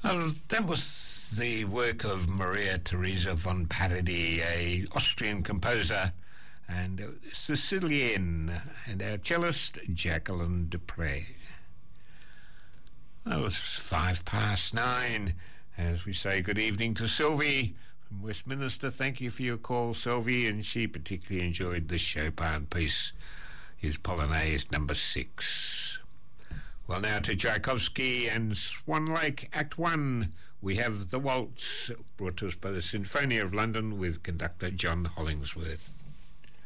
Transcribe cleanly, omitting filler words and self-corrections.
Well, that was the work of Maria Theresa von Paradis, a Austrian composer and Sicilian, and our cellist Jacqueline Dupre. Well, it's 9:05, as we say good evening to Sylvie from Westminster. Thank you for your call, Sylvie, and she particularly enjoyed the Chopin piece, his Polonaise number 6. Well, now to Tchaikovsky and Swan Lake, Act 1. We have The Waltz, brought to us by the Sinfonia of London with conductor John Hollingsworth.